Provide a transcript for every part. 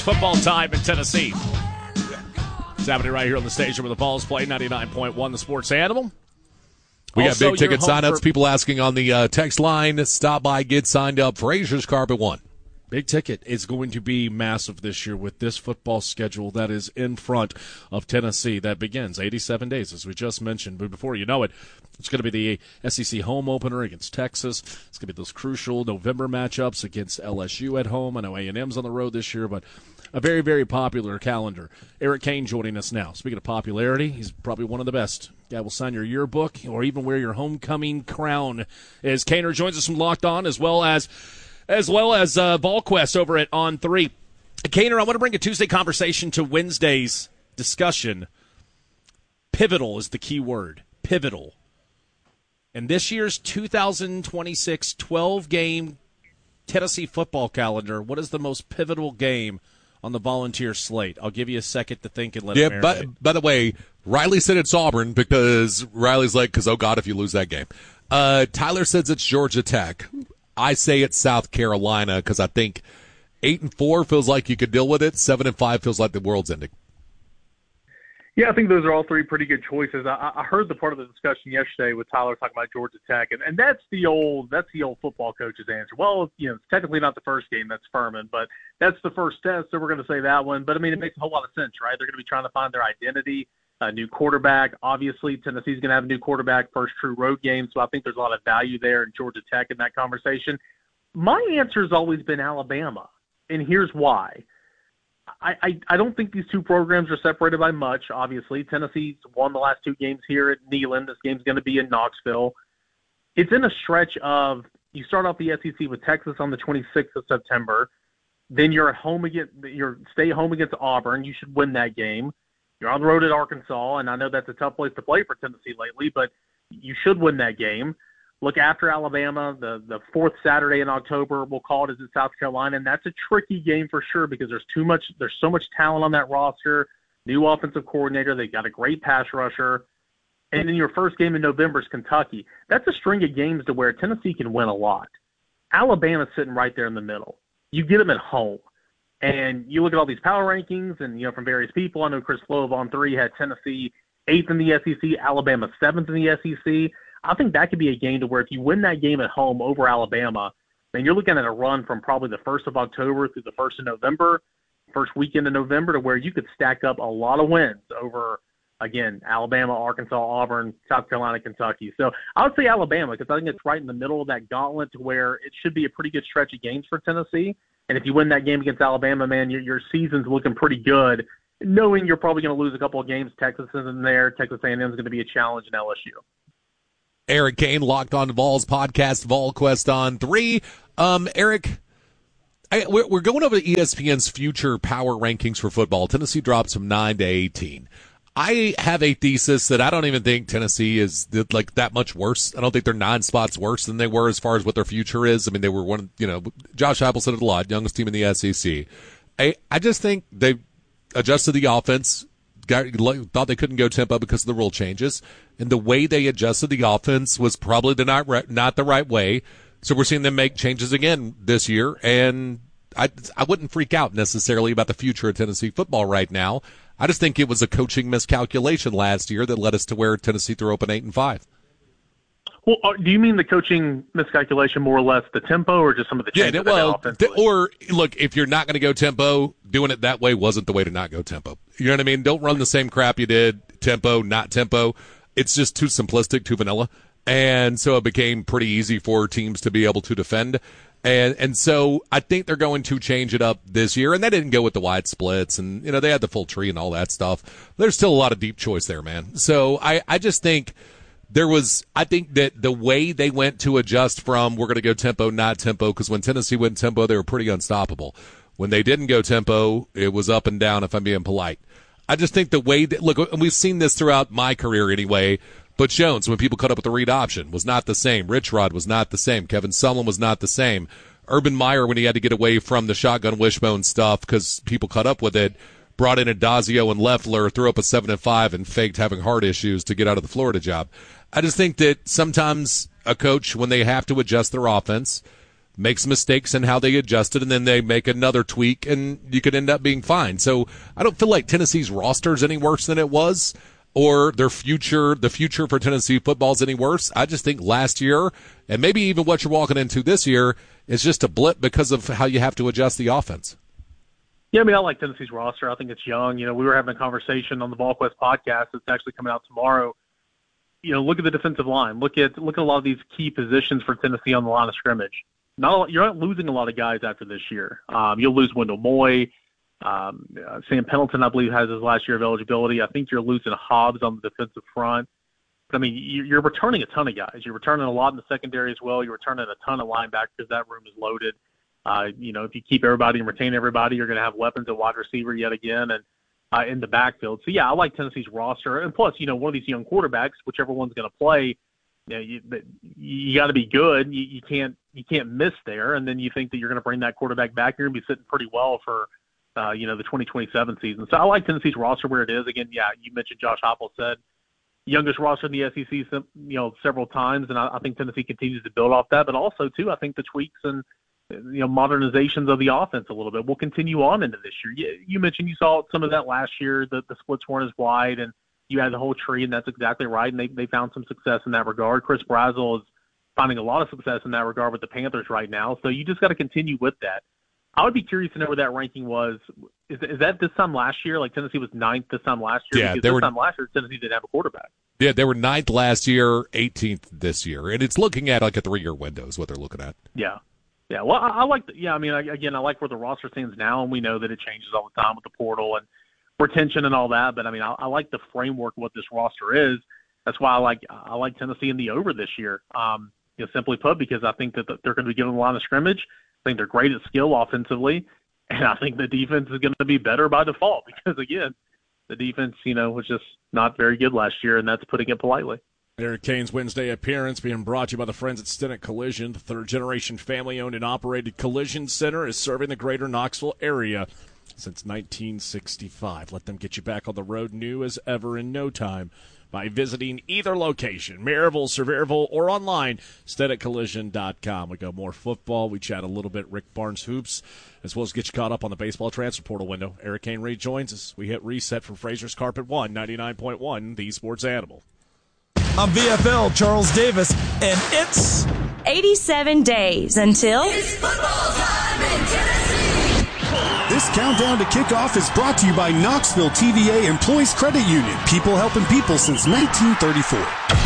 Football time in Tennessee. It's happening right here on the station where the Vols play 99.1 The Sports Animal. We got Also, big ticket sign-ups. for People asking on the text line, stop by, get signed up for Asia's Carpet One. Big ticket is going to be massive this year with this football schedule that is in front of Tennessee that begins 87 days, as we just mentioned. But before you know it, it's going to be the SEC home opener against Texas. It's going to be those crucial November matchups against LSU at home. I know A&M's on the road this year, but a very, very popular calendar. Eric Kane joining us now. Speaking of popularity, he's probably one of the best. Guy will sign your yearbook or even wear your homecoming crown. As Kaner joins us from Locked On, as well as VolQuest over at On3. Kaner, I want to bring a Tuesday conversation to Wednesday's discussion. Pivotal is the key word. Pivotal. And this year's 2026 12-game Tennessee football calendar, what is the most pivotal game on the Volunteer slate? I'll give you a second to think and let it marinate. By the way, Riley said it's Auburn because Riley's like, oh, God, if you lose that game. Tyler says it's Georgia Tech. I say it's South Carolina because I think 8-4 feels like you could deal with it. 7-5 feels like the world's ending. Yeah, I think those are all three pretty good choices. I heard the part of the discussion yesterday with Tyler talking about Georgia Tech, and that's the old football coach's answer. Well, it's technically not the first game, that's Furman, but that's the first test, so we're going to say that one. But, I mean, it makes a whole lot of sense, right? They're going to be trying to find their identity, a new quarterback. Obviously, Tennessee's going to have a new quarterback, first true road game, so I think there's a lot of value there in Georgia Tech in that conversation. My answer has always been Alabama, and here's why. I don't think these two programs are separated by much, obviously. Tennessee's won the last two games here at Neyland. This game's going to be in Knoxville. It's in a stretch of you start off the SEC with Texas on the 26th of September. Then you're stay home against Auburn. You should win that game. You're on the road at Arkansas, and I know that's a tough place to play for Tennessee lately, but you should win that game. Look after Alabama, the fourth Saturday in October, we'll call it, is in South Carolina, and that's a tricky game for sure because there's so much talent on that roster. New offensive coordinator, they got a great pass rusher, and then your first game in November is Kentucky. That's a string of games to where Tennessee can win a lot. Alabama's sitting right there in the middle. You get them at home, and you look at all these power rankings, and from various people. I know Chris Flo of On3 had Tennessee 8th in the SEC, Alabama 7th in the SEC. I think that could be a game to where if you win that game at home over Alabama, then you're looking at a run from probably the 1st of October through the 1st of November, first weekend of November, to where you could stack up a lot of wins over, again, Alabama, Arkansas, Auburn, South Carolina, Kentucky. So I would say Alabama because I think it's right in the middle of that gauntlet to where it should be a pretty good stretch of games for Tennessee. And if you win that game against Alabama, man, your season's looking pretty good, knowing you're probably going to lose a couple of games. Texas is in there. Texas A&M is going to be a challenge in LSU. Eric Kane, Locked On Vols podcast, VolQuest On3. Eric, we're going over ESPN's future power rankings for football. Tennessee drops from 9 to 18. I have a thesis that I don't even think Tennessee is like that much worse. I don't think they're 9 spots worse than they were as far as what their future is. I mean, they were Josh Heupel said it a lot, youngest team in the SEC. I just think they adjusted the offense. Thought they couldn't go tempo because of the rule changes, and the way they adjusted the offense was probably not the right way. So we're seeing them make changes again this year, and I wouldn't freak out necessarily about the future of Tennessee football right now. I just think it was a coaching miscalculation last year that led us to where Tennessee threw open 8-5. Well, do you mean the coaching miscalculation more or less the tempo or just some of the changes? Or look, if you're not going to go tempo, doing it that way wasn't the way to not go tempo. You know what I mean? Don't run the same crap you did, tempo, not tempo. It's just too simplistic, too vanilla. And so it became pretty easy for teams to be able to defend. And so I think they're going to change it up this year. And they didn't go with the wide splits and, they had the full tree and all that stuff. There's still a lot of deep choice there, man. So I just think I think that the way they went to adjust from we're going to go tempo, not tempo, because when Tennessee went tempo, they were pretty unstoppable. When they didn't go tempo, it was up and down, if I'm being polite. I just think the way that, look, and we've seen this throughout my career anyway, but Jones, when people cut up with the read option, was not the same. Rich Rod was not the same. Kevin Sumlin was not the same. Urban Meyer, when he had to get away from the shotgun wishbone stuff because people cut up with it, brought in Adazio and Leffler, threw up a 7-5, and faked having heart issues to get out of the Florida job. I just think that sometimes a coach, when they have to adjust their offense, makes mistakes in how they adjust it, and then they make another tweak, and you could end up being fine. So I don't feel like Tennessee's roster is any worse than it was, or the future for Tennessee football is any worse. I just think last year, and maybe even what you're walking into this year, is just a blip because of how you have to adjust the offense. Yeah, I mean, I like Tennessee's roster. I think it's young. You know, we were having a conversation on the VolQuest podcast that's actually coming out tomorrow. You know, look at the defensive line. Look at a lot of these key positions for Tennessee on the line of scrimmage. You're not losing a lot of guys after this year. You'll lose Wendell Moy. Sam Pendleton, I believe, has his last year of eligibility. I think you're losing Hobbs on the defensive front. But, I mean, you're returning a ton of guys. You're returning a lot in the secondary as well. You're returning a ton of linebackers. That room is loaded. You know, if you keep everybody and retain everybody, you're going to have weapons at wide receiver yet again and in the backfield. So, yeah, I like Tennessee's roster. And plus, you know, one of these young quarterbacks, whichever one's going to play, you know, you got to be good. You can't miss there. And then you think that you're going to bring that quarterback back. You're going to be sitting pretty well for, you know, the 2027 season. So I like Tennessee's roster where it is. Again, yeah, you mentioned Josh Heupel said youngest roster in the SEC, you know, several times. And I think Tennessee continues to build off that. But also, too, I think the tweaks and, you know, modernizations of the offense a little bit will continue on into this year. You mentioned you saw some of that last year. The splits weren't as wide, and you had the whole tree, and that's exactly right. And they found some success in that regard. Chris Brazzell is finding a lot of success in that regard with the Panthers right now. So you just got to continue with that. I would be curious to know where that ranking was. Is that this time last year? Like Tennessee was 9th this time last year? Yeah, because this time last year, Tennessee didn't have a quarterback. Yeah, they were 9th last year, 18th this year. And it's looking at like a 3-year window is what they're looking at. Yeah. Yeah, well, I like I mean, again, I like where the roster stands now, and we know that it changes all the time with the portal and retention and all that. But, I mean, I like the framework of what this roster is. That's why I like Tennessee in the over this year, you know, simply put, because I think that they're going to be given a line of scrimmage. I think they're great at skill offensively, and I think the defense is going to be better by default because, again, the defense, you know, was just not very good last year, and that's putting it politely. Eric Cain's Wednesday appearance being brought to you by the friends at Stennett Collision. The third-generation family-owned and operated collision center is serving the greater Knoxville area since 1965. Let them get you back on the road new as ever in no time by visiting either location, Maryville, Sevierville, or online, StennettCollision.com. We go more football. We chat a little bit Rick Barnes hoops, as well as get you caught up on the baseball transfer portal window. Eric Cain rejoins us. We hit reset from Fraser's Carpet 1, 99.1, the Sports Animal. I'm VFL Charles Davis, and it's 87 days until it's football time in Tennessee. This countdown to kickoff is brought to you by Knoxville TVA Employees Credit Union. People helping people since 1934.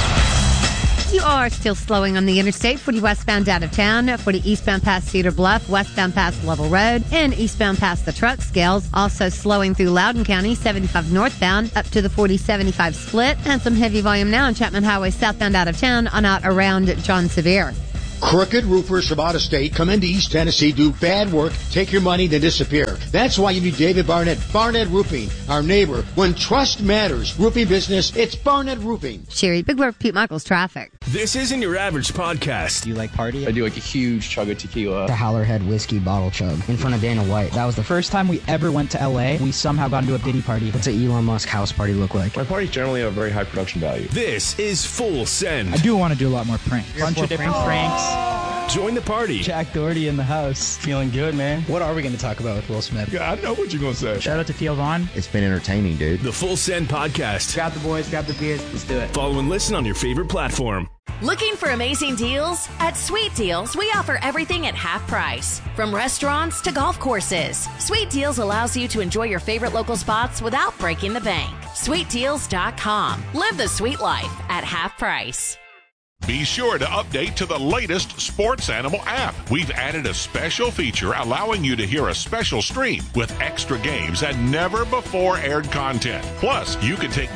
You are still slowing on the interstate. 40 westbound out of town, 40 eastbound past Cedar Bluff, westbound past Level Road, and eastbound past the truck scales. Also slowing through Loudoun County, 75 northbound up to the 40-75 split, and some heavy volume now on Chapman Highway southbound out of town on out around John Sevier. Crooked roofers from out of state come into East Tennessee, do bad work, take your money, then disappear. That's why you need David Barnett. Barnett Roofing, our neighbor. When trust matters, roofing business, it's Barnett Roofing. Sherry, Big Bird, Pete Michaels, traffic. This isn't your average podcast. Do you like party? I do like a huge chug of tequila. The Howlerhead whiskey bottle chug in front of Dana White. That was the first time we ever went to LA. We somehow got into a Diddy party. What's an Elon Musk house party look like? My parties generally have a very high production value. This is Full Send. I do want to do a lot more pranks. Bunch of different pranks. Join the party. Jack Doherty in the house. Feeling good, man. What are we going to talk about with Will Smith? Yeah, I know what you're going to say. Shout out to Theo Vaughn. It's been entertaining, dude. The Full Send Podcast. Grab the boys, grab the beers. Let's do it. Follow and listen on your favorite platform. Looking for amazing deals? At Sweet Deals, we offer everything at half price. From restaurants to golf courses, Sweet Deals allows you to enjoy your favorite local spots without breaking the bank. SweetDeals.com. Live the sweet life at half price. Be sure to update to the latest Sports Animal app. We've added a special feature allowing you to hear a special stream with extra games and never before aired content. Plus, you can take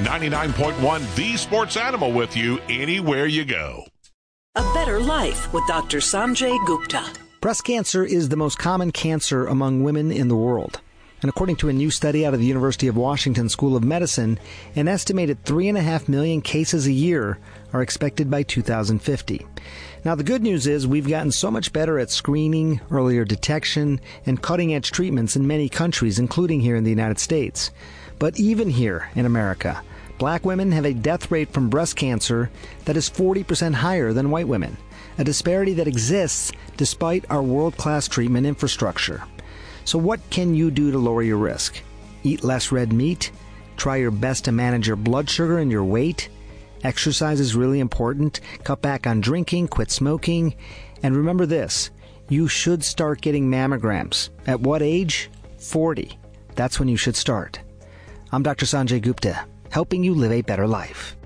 99.1 The Sports Animal with you anywhere you go. A better life with Dr. Sanjay Gupta. Breast cancer is the most common cancer among women in the world. And according to a new study out of the University of Washington School of Medicine, an estimated 3.5 million cases a year are expected by 2050. Now, the good news is we've gotten so much better at screening, earlier detection, and cutting-edge treatments in many countries, including here in the United States. But even here in America, black women have a death rate from breast cancer that is 40% higher than white women. a disparity that exists despite our world-class treatment infrastructure. So what can you do to lower your risk? Eat less red meat? Try your best to manage your blood sugar and your weight? Exercise is really important. Cut back on drinking, quit smoking. And remember this, you should start getting mammograms. At what age? 40. That's when you should start. I'm Dr. Sanjay Gupta, helping you live a better life.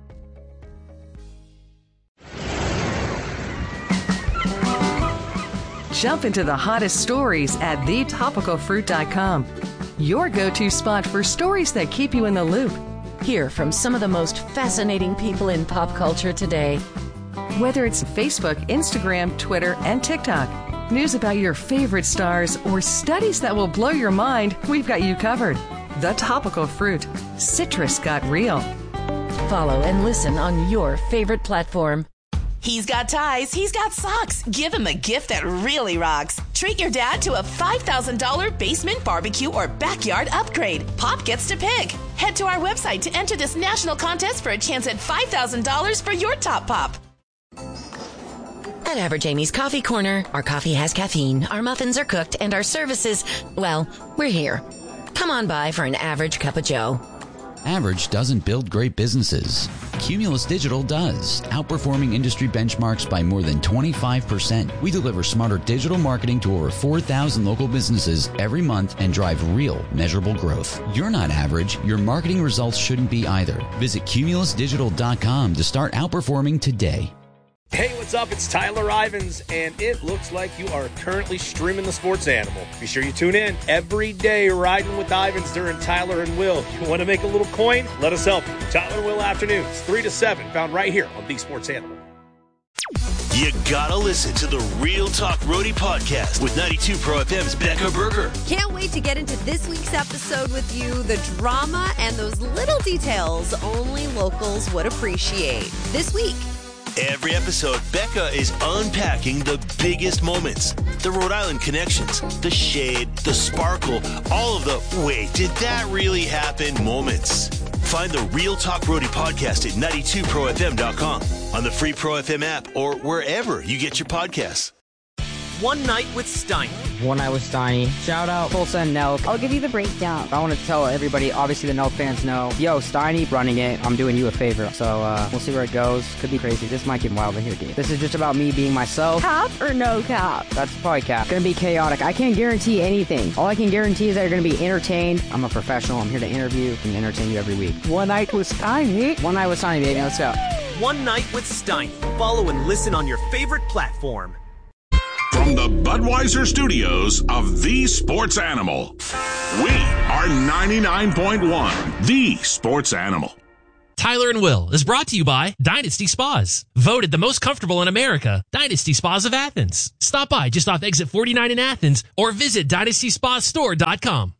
Jump into the hottest stories at thetopicalfruit.com. Your go-to spot for stories that keep you in the loop. Hear from some of the most fascinating people in pop culture today. Whether it's Facebook, Instagram, Twitter, and TikTok, news about your favorite stars, or studies that will blow your mind, we've got you covered. The Topical Fruit. Citrus got real. Follow and listen on your favorite platform. He's got ties, he's got socks. Give him a gift that really rocks. Treat your dad to a $5,000 basement barbecue or backyard upgrade. Pop gets to pick. Head to our website to enter this national contest for a chance at $5,000 for your top pop. At Average Amy's Coffee Corner, our coffee has caffeine, our muffins are cooked, and our services, well, we're here. Come on by for an average cup of joe. Average doesn't build great businesses. Cumulus Digital does, outperforming industry benchmarks by more than 25%. We deliver smarter digital marketing to over 4,000 local businesses every month and drive real, measurable growth. You're not average. Your marketing results shouldn't be either. Visit cumulusdigital.com to start outperforming today. Hey, what's up? It's Tyler Ivins, and it looks like you are currently streaming The Sports Animal. Be sure you tune in every day, riding with Ivins during Tyler and Will. You want to make a little coin? Let us help you. Tyler and Will afternoons, 3 to 7, found right here on The Sports Animal. You gotta listen to the Real Talk Roadie podcast with 92 Pro FM's Becca Berger. Can't wait to get into this week's episode with you. The drama and those little details only locals would appreciate. This week, every episode, Becca is unpacking the biggest moments, the Rhode Island connections, the shade, the sparkle, all of the wait, did that really happen moments. Find the Real Talk Roadie podcast at 92profm.com, on the free Pro FM app, or wherever you get your podcasts. One Night with Steiny. One Night with Steiny. Shout out Tulsa and Nelk. I'll give you the breakdown. I want to tell everybody, obviously the Nelk fans know, yo, Steiny running it, I'm doing you a favor. So we'll see where it goes. Could be crazy. This might get wild in here, dude. This is just about me being myself. Cap or no cap? That's probably cap. Gonna be chaotic. I can't guarantee anything. All I can guarantee is that you're gonna be entertained. I'm a professional. I'm here to interview and entertain you every week. One Night with Steiny. One Night with Steiny, baby. Let's go. One Night with Steiny. Follow and listen on your favorite platform. From the Budweiser studios of The Sports Animal, we are 99.1 The Sports Animal. Tyler and Will is brought to you by Dynasty Spas. Voted the most comfortable in America, Dynasty Spas of Athens. Stop by just off exit 49 in Athens or visit DynastySpaStore.com.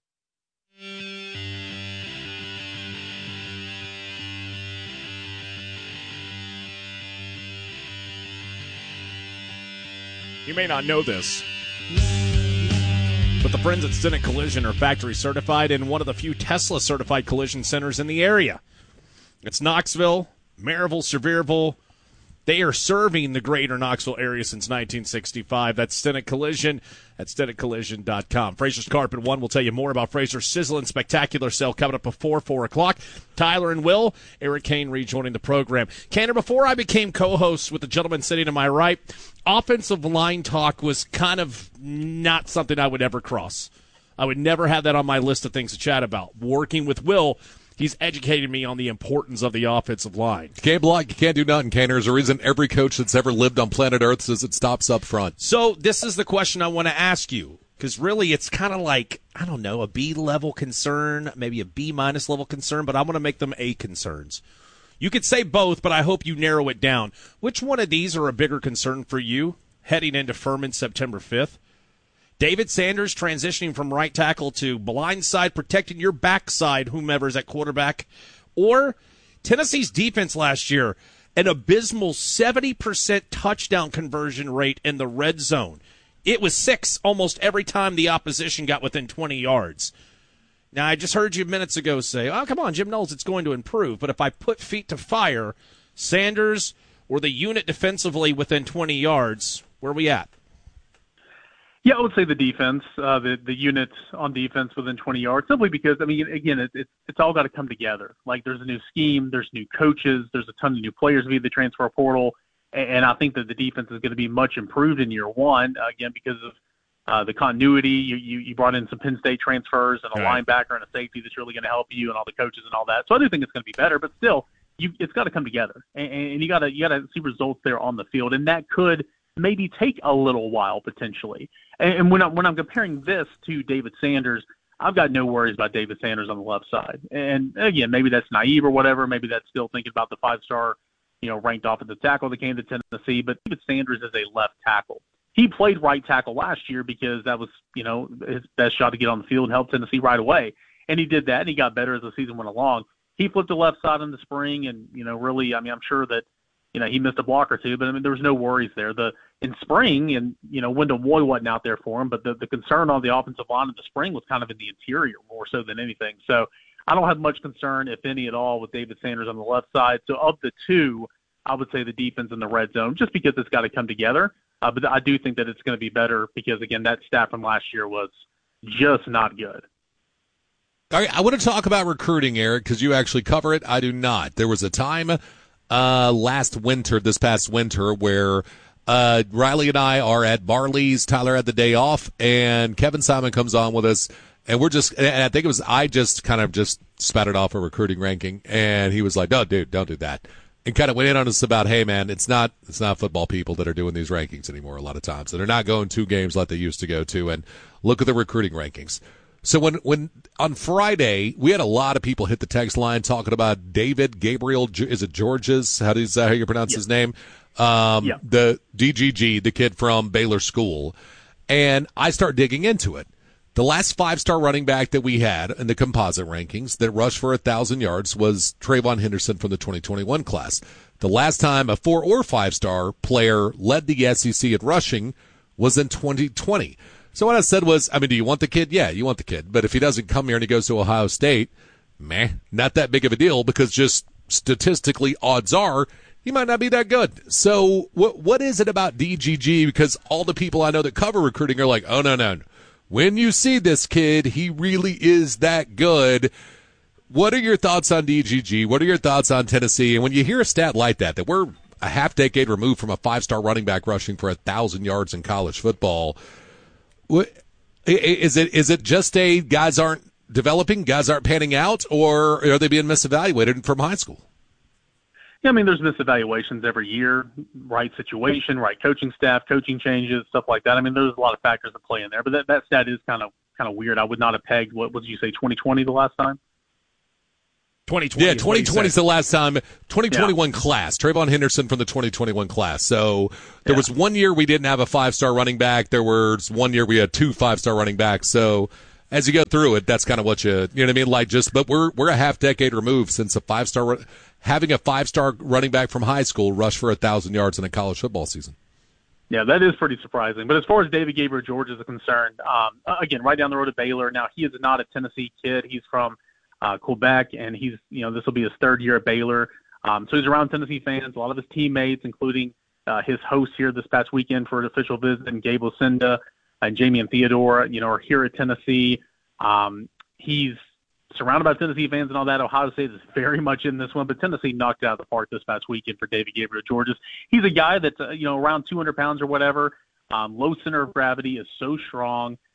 You may not know this, but the friends at Stinnett Collision are factory certified in one of the few Tesla certified collision centers in the area. It's Knoxville, Maryville, Sevierville. They are serving the greater Knoxville area since 1965. That's Stinnett Collision at StinnettCollision.com. Fraser's Carpet One will tell you more about Fraser's sizzling spectacular sale coming up before 4 o'clock. Tyler and Will, Eric Kane rejoining the program. Canner, before I became co-host with the gentleman sitting to my right, offensive line talk was kind of not something I would ever cross. I would never have that on my list of things to chat about. Working with Will, he's educated me on the importance of the offensive line. You can't block, you can't do nothing, Canner. There's a reason every coach that's ever lived on planet Earth says it stops up front. So this is the question I want to ask you, because really it's kind of like, I don't know, a B-level concern, maybe a B-minus level concern, but I want to make them A concerns. You could say both, but I hope you narrow it down. Which one of these are a bigger concern for you heading into Furman September 5th? David Sanders transitioning from right tackle to blindside, protecting your backside, whomever's at quarterback. Or Tennessee's defense last year, an abysmal 70% touchdown conversion rate in the red zone. It was 6 almost every time the opposition got within 20 yards. Now, I just heard you minutes ago say, oh, come on, Jim Knowles, it's going to improve. But if I put feet to fire, Sanders or the unit defensively within 20 yards, where are we at? Yeah, I would say the defense, the unit on defense within 20 yards, simply because, I mean, again, it's all got to come together. Like, there's a new scheme, there's new coaches, there's a ton of new players via the transfer portal, and I think that the defense is going to be much improved in year one, again, because of the continuity. You brought in some Penn State transfers and a linebacker and a safety that's really going to help you, and all the coaches and all that. So I do think it's going to be better, but still, it's got to come together, and you got to see results there on the field, and that could maybe take a little while potentially. And when I'm comparing this to David Sanders, I've got no worries about David Sanders on the left side. And again, maybe that's naive or whatever. Maybe that's still thinking about the 5-star, ranked offensive tackle that came to Tennessee. But David Sanders is a left tackle. He played right tackle last year because that was, his best shot to get on the field and help Tennessee right away. And he did that, and he got better as the season went along. He flipped the left side in the spring, and, really, I mean, I'm sure that, he missed a block or two, but, I mean, there was no worries there. In spring, and, Wendell Moy wasn't out there for him, but the concern on the offensive line in the spring was kind of in the interior more so than anything. So I don't have much concern, if any at all, with David Sanders on the left side. So of the two, I would say the defense in the red zone, just because it's got to come together. But I do think that it's going to be better because, again, that stat from last year was just not good. All right, I want to talk about recruiting, Eric, because you actually cover it. I do not. There was a time this past winter, where Riley and I are at Barley's. Tyler had the day off, and Kevin Simon comes on with us, and I think I just kind of just spouted off a recruiting ranking, and he was like, "No, dude, don't do that," and kind of went in on us about, "Hey, man, it's not football people that are doing these rankings anymore. A lot of times, they're not going 2 games like they used to go to, and look at the recruiting rankings." So when on Friday, we had a lot of people hit the text line talking about David Gabriel, is it Georges? How you pronounce his name? The DGG, the kid from Baylor School. And I start digging into it. The last 5-star running back that we had in the composite rankings that rushed for 1,000 yards was Trayvon Henderson from the 2021 class. The last time a 4 or 5-star player led the SEC at rushing was in 2020. So what I said was, I mean, do you want the kid? Yeah, you want the kid. But if he doesn't come here and he goes to Ohio State, not that big of a deal, because just statistically, odds are he might not be that good. So what is it about DGG? Because all the people I know that cover recruiting are like, oh, no. When you see this kid, he really is that good. What are your thoughts on DGG? What are your thoughts on Tennessee? And when you hear a stat like that we're a half-decade removed from a 5-star running back rushing for 1,000 yards in college football, is it just guys aren't developing, guys aren't panning out, or are they being misevaluated from high school? Yeah, I mean, there's misevaluations every year, right situation, right coaching staff, coaching changes, stuff like that. I mean, there's a lot of factors that play in there, but that stat is kind of weird. I would not have pegged, what did you say, 2020 the last time? 2020. Yeah, 2020 is the last time. 2021 class. Trayvon Henderson from the 2021 class. So there was 1 year we didn't have a 5-star running back. There was 1 year we had 2 5-star running backs. So as you go through it, that's kind of what you know what I mean? Like but we're a half decade removed since having a 5-star running back from high school rush for 1,000 yards in a college football season. Yeah, that is pretty surprising. But as far as David Gabriel Georges is concerned, again, right down the road at Baylor. Now, he is not a Tennessee kid. He's from Quebec, and he's, this will be his 3rd year at Baylor. So he's around Tennessee fans, a lot of his teammates, including his host here this past weekend for an official visit, and Gabe Lucinda and Jamie and Theodore, are here at Tennessee. He's surrounded by Tennessee fans and all that. Ohio State is very much in this one, but Tennessee knocked it out of the park this past weekend for David Gabriel Georges. He's a guy that's, around 200 pounds or whatever. Low center of gravity, is so strong.